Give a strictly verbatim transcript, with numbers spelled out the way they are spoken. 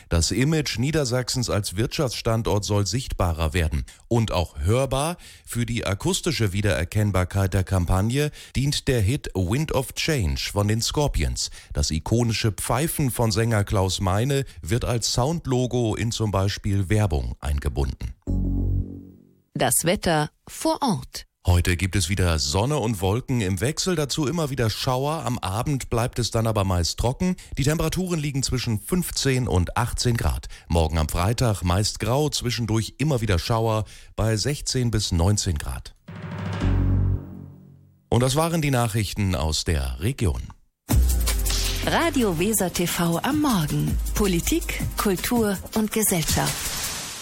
Das Image Niedersachsens als Wirtschaftsstandort soll sichtbarer werden und auch hörbar. Für die akustische Wiedererkennbarkeit der Kampagne dient der Hit Wind of Change von den Scorpions. Das ikonische Pfeifen von Sänger Klaus Meine wird als Soundlogo in zum Beispiel Werbung eingebunden. Das Wetter vor Ort. Heute gibt es wieder Sonne und Wolken im Wechsel, dazu immer wieder Schauer. Am Abend bleibt es dann aber meist trocken. Die Temperaturen liegen zwischen fünfzehn und achtzehn Grad. Morgen am Freitag meist grau, zwischendurch immer wieder Schauer bei sechzehn bis neunzehn Grad. Und das waren die Nachrichten aus der Region. Radio Weser T V am Morgen. Politik, Kultur und Gesellschaft.